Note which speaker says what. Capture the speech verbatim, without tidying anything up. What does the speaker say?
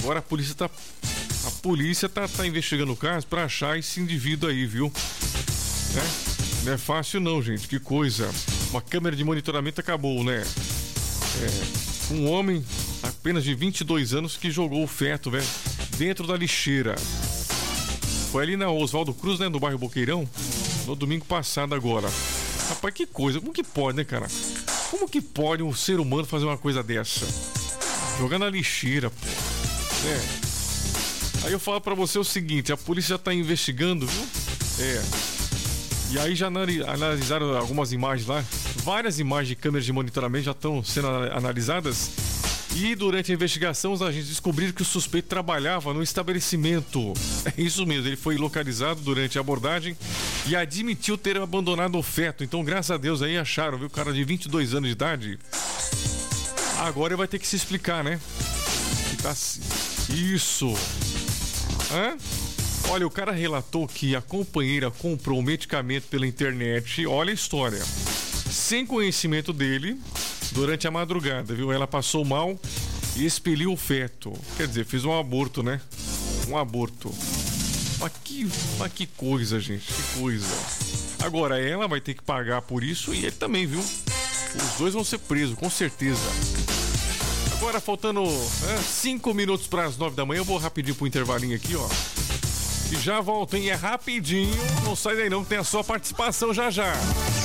Speaker 1: Agora a polícia tá a polícia tá, tá investigando o caso pra achar esse indivíduo aí, viu? É, não é fácil não, gente, que coisa. Uma câmera de monitoramento acabou, né? É, um homem apenas de vinte e dois anos que jogou o feto, velho, dentro da lixeira. Foi ali na Oswaldo Cruz, né, no bairro Boqueirão, no domingo passado agora. Rapaz, que coisa, como que pode, né, cara? Como que pode um ser humano fazer uma coisa dessa? Jogar na lixeira, pô. É. Aí eu falo pra você o seguinte, a polícia já tá investigando, viu? É. E aí já analisaram algumas imagens lá. Várias imagens de câmeras de monitoramento já estão sendo analisadas. E durante a investigação, os agentes descobriram que o suspeito trabalhava no estabelecimento. É isso mesmo, ele foi localizado durante a abordagem e admitiu ter abandonado o feto. Então, graças a Deus, aí acharam, viu? O cara de vinte e dois anos de idade. Agora ele vai ter que se explicar, né? Que tá... Isso. Hã? Olha, o cara relatou que a companheira comprou o medicamento pela internet. Olha a história. Sem conhecimento dele, durante a madrugada, viu? Ela passou mal e expeliu o feto. Quer dizer, fez um aborto, né? Um aborto. Mas que, mas que coisa, gente. Que coisa. Agora, ela vai ter que pagar por isso e ele também, viu? Os dois vão ser presos, com certeza. Agora, faltando é, cinco minutos para as nove da manhã, eu vou rapidinho pro intervalinho aqui, ó. E já volto, hein? É rapidinho. Não sai daí não, que tem a sua participação já já.